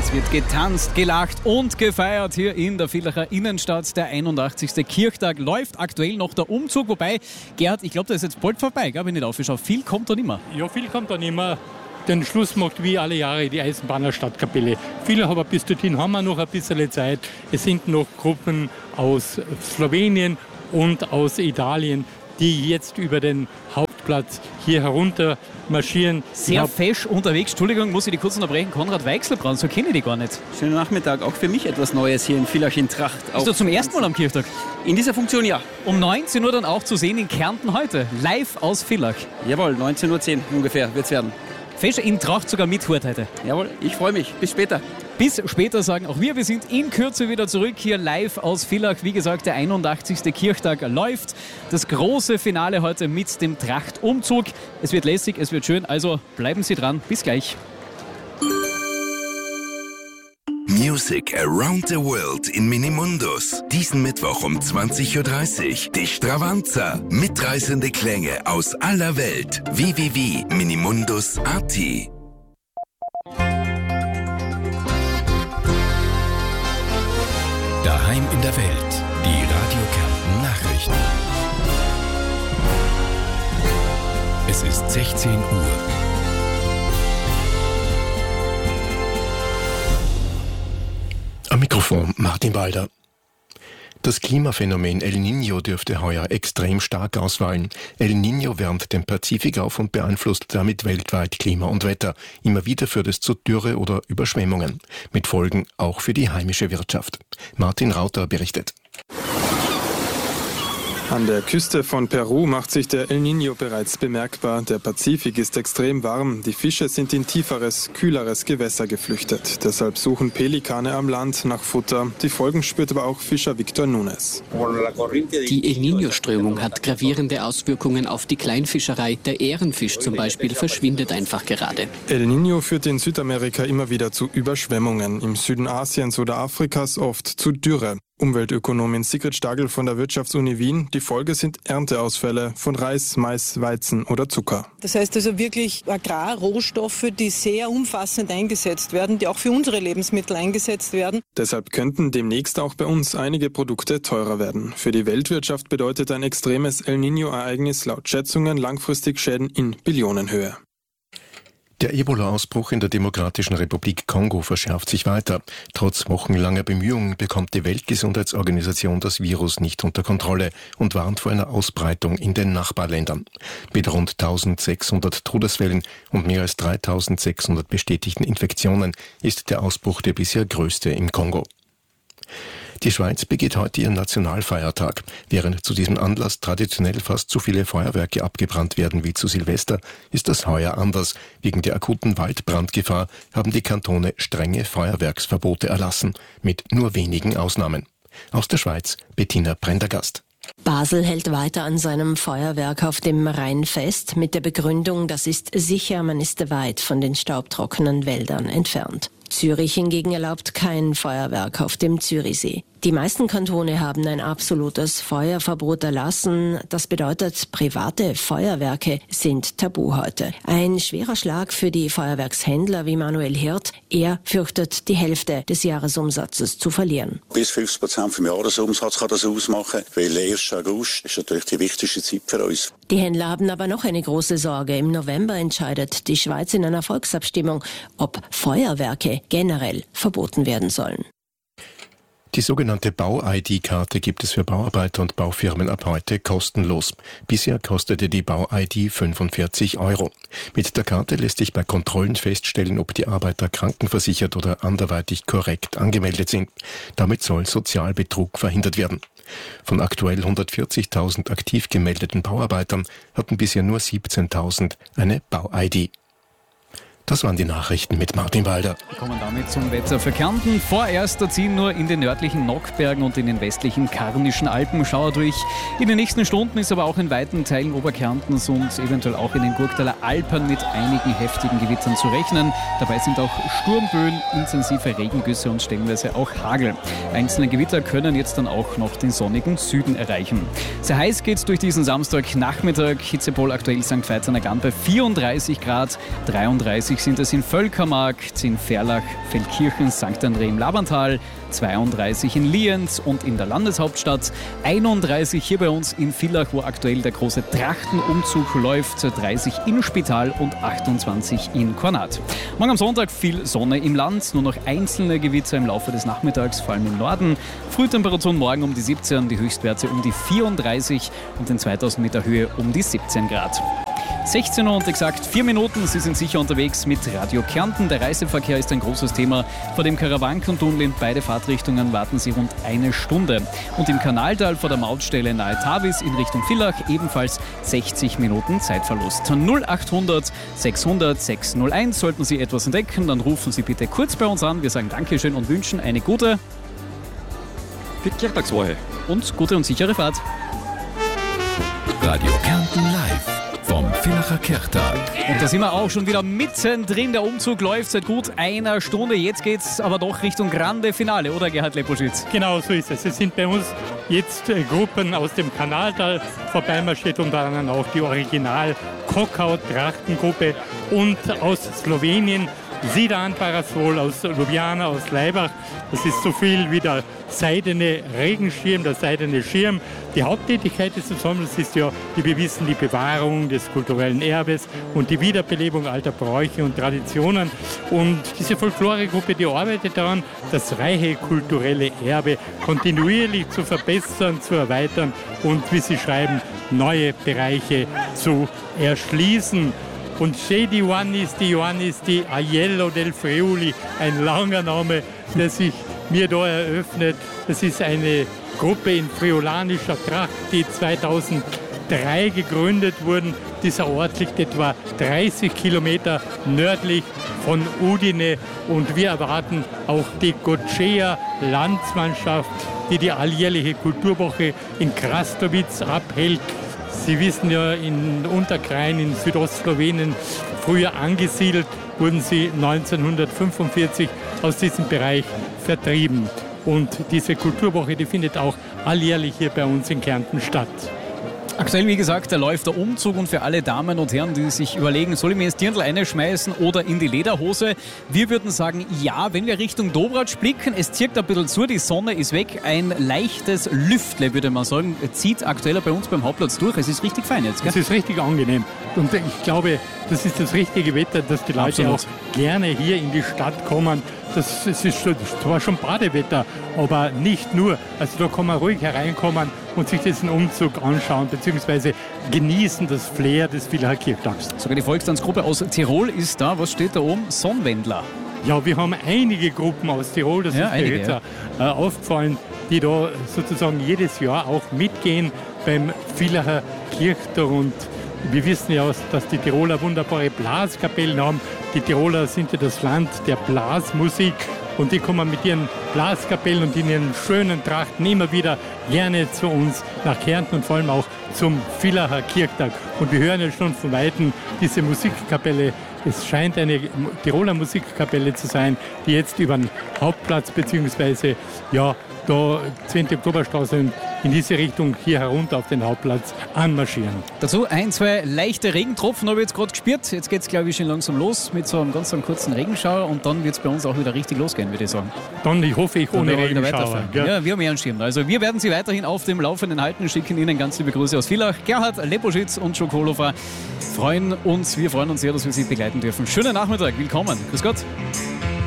Es wird getanzt, gelacht und gefeiert hier in der Villacher Innenstadt. Der 81. Kirchtag läuft aktuell noch der Umzug. Wobei, Gerhard, ich glaube, der ist jetzt bald vorbei. Gab ich nicht aufgeschaut. Viel kommt da nicht mehr. Ja, viel kommt da nicht mehr. Den Schluss macht wie alle Jahre die Eisenbahner Stadtkapelle. Viele aber bis dorthin haben wir noch ein bisschen Zeit. Es sind noch Gruppen aus Slowenien und aus Italien, die jetzt über den Hauptplatz hier herunter marschieren. Sehr fesch unterwegs. Entschuldigung, muss ich die kurz unterbrechen. Konrad Weichselbrand, so kenne ich die gar nicht. Schönen Nachmittag, auch für mich etwas Neues hier in Villach in Tracht. Bist du zum ersten Mal am Kirchtag? In dieser Funktion, ja. Um 19 Uhr dann auch zu sehen in Kärnten heute. Live aus Villach. Jawohl, 19.10 Uhr ungefähr wird es werden. Fesch in Tracht sogar mit Hut heute. Jawohl, ich freue mich. Bis später. Bis später sagen auch wir. Wir sind in Kürze wieder zurück hier live aus Villach. Wie gesagt, der 81. Kirchtag läuft. Das große Finale heute mit dem Trachtumzug. Es wird lässig, es wird schön. Also bleiben Sie dran. Bis gleich. Music around the world in Minimundus. Diesen Mittwoch um 20.30 Uhr. Die Stravanza. Mitreißende Klänge aus aller Welt. www.minimundus.at. Daheim in der Welt. Die Radio Kärnten Nachrichten. Es ist 16 Uhr. Am Mikrofon Martin Walder. Das Klimaphänomen El Niño dürfte heuer extrem stark ausfallen. El Niño wärmt den Pazifik auf und beeinflusst damit weltweit Klima und Wetter. Immer wieder führt es zu Dürre oder Überschwemmungen. Mit Folgen auch für die heimische Wirtschaft. Martin Rauter berichtet. An der Küste von Peru macht sich der El Niño bereits bemerkbar. Der Pazifik ist extrem warm. Die Fische sind in tieferes, kühleres Gewässer geflüchtet. Deshalb suchen Pelikane am Land nach Futter. Die Folgen spürt aber auch Fischer Victor Nunes. Die El Niño-Strömung hat gravierende Auswirkungen auf die Kleinfischerei. Der Ehrenfisch zum Beispiel verschwindet einfach gerade. El Niño führt in Südamerika immer wieder zu Überschwemmungen. Im Süden Asiens oder Afrikas oft zu Dürre. Umweltökonomin Sigrid Stagel von der Wirtschaftsuni Wien. Die Folge sind Ernteausfälle von Reis, Mais, Weizen oder Zucker. Das heißt also wirklich Agrarrohstoffe, die sehr umfassend eingesetzt werden, die auch für unsere Lebensmittel eingesetzt werden. Deshalb könnten demnächst auch bei uns einige Produkte teurer werden. Für die Weltwirtschaft bedeutet ein extremes El Niño-Ereignis laut Schätzungen langfristig Schäden in Billionenhöhe. Der Ebola-Ausbruch in der Demokratischen Republik Kongo verschärft sich weiter. Trotz wochenlanger Bemühungen bekommt die Weltgesundheitsorganisation das Virus nicht unter Kontrolle und warnt vor einer Ausbreitung in den Nachbarländern. Mit rund 1600 Todesfällen und mehr als 3600 bestätigten Infektionen ist der Ausbruch der bisher größte im Kongo. Die Schweiz begeht heute ihren Nationalfeiertag. Während zu diesem Anlass traditionell fast so viele Feuerwerke abgebrannt werden wie zu Silvester, ist das heuer anders. Wegen der akuten Waldbrandgefahr haben die Kantone strenge Feuerwerksverbote erlassen, mit nur wenigen Ausnahmen. Aus der Schweiz Bettina Prendergast. Basel hält weiter an seinem Feuerwerk auf dem Rhein fest, mit der Begründung, das ist sicher, man ist weit von den staubtrockenen Wäldern entfernt. Zürich hingegen erlaubt kein Feuerwerk auf dem Zürichsee. Die meisten Kantone haben ein absolutes Feuerverbot erlassen. Das bedeutet, private Feuerwerke sind tabu heute. Ein schwerer Schlag für die Feuerwerkshändler wie Manuel Hirt. Er fürchtet, die Hälfte des Jahresumsatzes zu verlieren. Bis 50% vom Jahresumsatz kann das ausmachen, weil der 1. August ist natürlich die wichtigste Zeit für uns. Die Händler haben aber noch eine große Sorge. Im November entscheidet die Schweiz in einer Volksabstimmung, ob Feuerwerke generell verboten werden sollen. Die sogenannte Bau-ID-Karte gibt es für Bauarbeiter und Baufirmen ab heute kostenlos. Bisher kostete die Bau-ID 45 €. Mit der Karte lässt sich bei Kontrollen feststellen, ob die Arbeiter krankenversichert oder anderweitig korrekt angemeldet sind. Damit soll Sozialbetrug verhindert werden. Von aktuell 140.000 aktiv gemeldeten Bauarbeitern hatten bisher nur 17.000 eine Bau-ID. Das waren die Nachrichten mit Martin Walder. Wir kommen damit zum Wetter für Kärnten. Vorerst ziehen nur in den nördlichen Nockbergen und in den westlichen Karnischen Alpen Schauer durch. In den nächsten Stunden ist aber auch in weiten Teilen Oberkärntens und eventuell auch in den Gurktaler Alpen mit einigen heftigen Gewittern zu rechnen. Dabei sind auch Sturmböen, intensive Regengüsse und stellenweise auch Hagel. Einzelne Gewitter können jetzt dann auch noch den sonnigen Süden erreichen. Sehr heiß geht's durch diesen Samstagnachmittag. Hitzepol aktuell St. Veit an der Gant bei 34 Grad, 33 30 sind es in Völkermarkt, in Ferlach, Feldkirchen, St. André im Labantal, 32 in Lienz und in der Landeshauptstadt, 31 hier bei uns in Villach, wo aktuell der große Trachtenumzug läuft, 30 in Spital und 28 in Kornat. Morgen am Sonntag viel Sonne im Land, nur noch einzelne Gewitter im Laufe des Nachmittags, vor allem im Norden. Frühtemperaturen morgen um die 17, die Höchstwerte um die 34 und in 2000 Meter Höhe um die 17 Grad. 16 Uhr und exakt 4 Minuten. Sie sind sicher unterwegs mit Radio Kärnten. Der Reiseverkehr ist ein großes Thema. Vor dem Karawankentunnel in beide Fahrtrichtungen warten Sie rund eine Stunde. Und im Kanaltal vor der Mautstelle nahe Tavis in Richtung Villach ebenfalls 60 Minuten Zeitverlust. 0800 600 601. Sollten Sie etwas entdecken, dann rufen Sie bitte kurz bei uns an. Wir sagen Dankeschön und wünschen eine gute Kirchtagswoche und gute und sichere Fahrt. Radio Kärnten live vom Villacher Kirchtag. Und da sind wir auch schon wieder mittendrin. Der Umzug läuft seit gut einer Stunde. Jetzt geht es aber doch Richtung Grande Finale, oder Gerhard Leposchitz? Genau so ist es. Es sind bei uns jetzt Gruppen aus dem Kanaltal vorbeimarschiert und dann auch die Original-Kokau-Trachtengruppe und aus Slowenien. Sidan Parasol aus Ljubljana, aus Laibach. Das ist so viel wie der seidene Regenschirm, der seidene Schirm. Die Haupttätigkeit des Ensembles ist ja, wie wir wissen, die Bewahrung des kulturellen Erbes und die Wiederbelebung alter Bräuche und Traditionen. Und diese Folkloregruppe, die arbeitet daran, das reiche kulturelle Erbe kontinuierlich zu verbessern, zu erweitern und, wie sie schreiben, neue Bereiche zu erschließen. Und Shedi Ioannis di Aiello del Friuli, ein langer Name, der sich mir da eröffnet. Das ist eine Gruppe in friulanischer Tracht, die 2003 gegründet wurde. Dieser Ort liegt etwa 30 Kilometer nördlich von Udine und wir erwarten auch die Gocea-Landsmannschaft, die die alljährliche Kulturwoche in Krastovic abhält. Sie wissen ja, in Unterkrain in Südostslowenien, früher angesiedelt, wurden sie 1945 aus diesem Bereich vertrieben. Und diese Kulturwoche, die findet auch alljährlich hier bei uns in Kärnten statt. Aktuell, wie gesagt, da läuft der Umzug und für alle Damen und Herren, die sich überlegen, soll ich mir ins Dirndl einschmeißen oder in die Lederhose? Wir würden sagen, ja, wenn wir Richtung Dobratsch blicken, es zirkt ein bisschen zu, die Sonne ist weg, ein leichtes Lüftle, würde man sagen, zieht aktuell bei uns beim Hauptplatz durch. Es ist richtig fein jetzt, gell? Es ist richtig angenehm und ich glaube, das ist das richtige Wetter, dass die Leute Absolut auch gerne hier in die Stadt kommen. Das ist zwar schon Badewetter, aber nicht nur. Also da kann man ruhig hereinkommen und sich diesen Umzug anschauen bzw. genießen das Flair des Villacher Kirchtags. Sogar die Volkstanzgruppe aus Tirol ist da. Was steht da oben? Sonnenwendler. Ja, wir haben einige Gruppen aus Tirol, das ist mir jetzt aufgefallen, die da sozusagen jedes Jahr auch mitgehen beim Villacher Kirchtag. Und wir wissen ja, dass die Tiroler wunderbare Blaskapellen haben. Die Tiroler sind ja das Land der Blasmusik und die kommen mit ihren Blaskapellen und in ihren schönen Trachten immer wieder gerne zu uns nach Kärnten und vor allem auch zum Villacher Kirchtag. Und wir hören ja schon von Weitem diese Musikkapelle. Es scheint eine Tiroler Musikkapelle zu sein, die jetzt über den Hauptplatz bzw. ja, da 10. Oktoberstraße in diese Richtung hier herunter auf den Hauptplatz anmarschieren. Dazu ein, zwei leichte Regentropfen habe ich jetzt gerade gespürt. Jetzt geht es, glaube ich, schon langsam los mit so einem ganz kurzen Regenschauer und dann wird es bei uns auch wieder richtig losgehen, würde ich sagen. Dann, ich hoffe, ohne Regenschauer. Ja, wir haben ja einen Schirm. Also wir werden Sie weiterhin auf dem Laufenden halten, schicken Ihnen ganz liebe Grüße aus Villach. Gerhard Leposchitz und Joe Kohlofer wir freuen uns sehr, dass wir Sie begleiten dürfen. Schönen Nachmittag, willkommen. Grüß Gott.